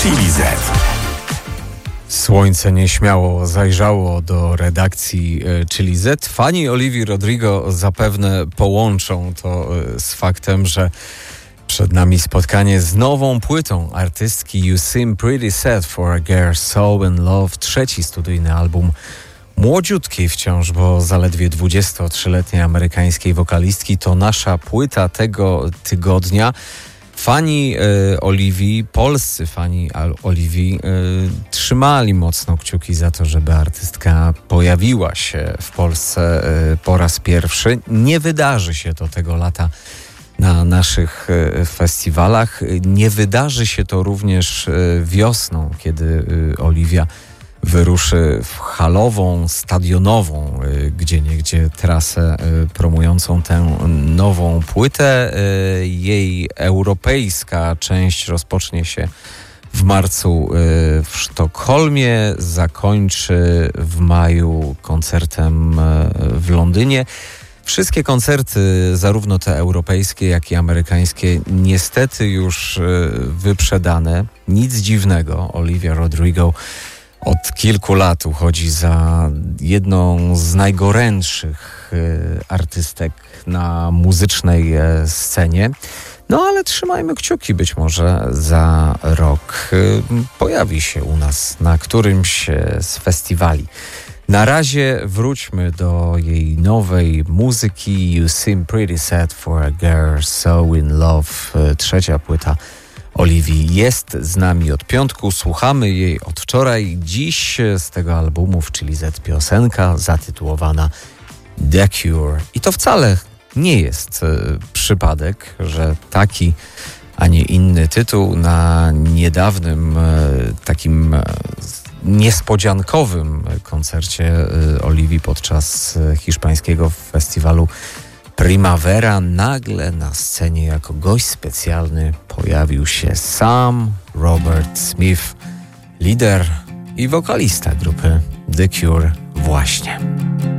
Chili Z. Słońce nieśmiało zajrzało do redakcji Chili Z. Fani Olivii Rodrigo zapewne połączą to z faktem, że przed nami spotkanie z nową płytą artystki You Seem Pretty Sad for a Girl So in Love. Trzeci studyjny album młodziutkiej wciąż, bo zaledwie 23-letniej amerykańskiej wokalistki. To nasza płyta tego tygodnia. Fani Olivii, polscy fani Olivii trzymali mocno kciuki za to, żeby artystka pojawiła się w Polsce po raz pierwszy. Nie wydarzy się to tego lata na naszych festiwalach. Nie wydarzy się to również wiosną, kiedy Olivia wyruszy w halową, stadionową, gdzieniegdzie trasę promującą tę nową płytę. Jej europejska część rozpocznie się w marcu w Sztokholmie, zakończy w maju koncertem w Londynie. Wszystkie koncerty, zarówno te europejskie, jak i amerykańskie, niestety już wyprzedane. Nic dziwnego, Olivia Rodrigo od kilku lat uchodzi za jedną z najgorętszych artystek na muzycznej scenie. No ale trzymajmy kciuki, być może za rok pojawi się u nas na którymś z festiwali. Na razie wróćmy do jej nowej muzyki. You Seem Pretty Sad for a Girl So in Love. Trzecia płyta Olivii jest z nami od piątku. Słuchamy jej od wczoraj. Dziś z tego albumu w Chili Z piosenka zatytułowana The Cure. I to wcale nie jest przypadek, że taki, a nie inny tytuł na niedawnym takim niespodziankowym koncercie Olivii podczas hiszpańskiego festiwalu Primavera nagle na scenie jako gość specjalny pojawił się sam Robert Smith, lider i wokalista grupy The Cure właśnie.